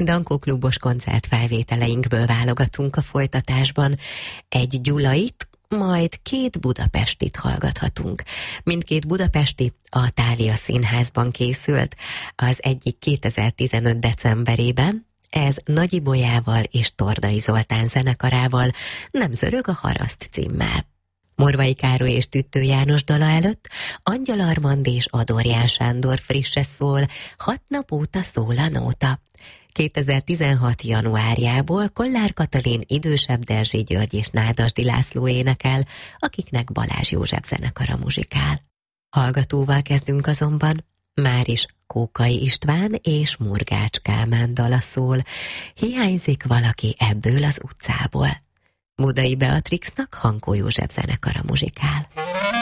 Dankó klubos koncertfelvételeinkből válogatunk a folytatásban. Egy gyulait, majd 2 budapestit hallgathatunk. Mindkét budapesti a Thália Színházban készült, az egyik 2015. decemberében, ez Nagy Ibolyával és Tordai Zoltán zenekarával, Nem zörög a haraszt címmel. Morvai Károly és Tüttő János dala előtt Angyal Armand és Adorján Sándor frisse szól, 6 nap óta szól a nóta. 2016. januárjából Kollár Katalin, idősebb Derzsi György és Nádasdy László énekel, akiknek Balázs József zenekara muzsikál. Hallgatóval kezdünk azonban, már is Kókai István és Murgács Kálmán dala szól, Hiányzik valaki ebből az utcából. Budai Beatrixnak Hankó József zenekara muzsikál.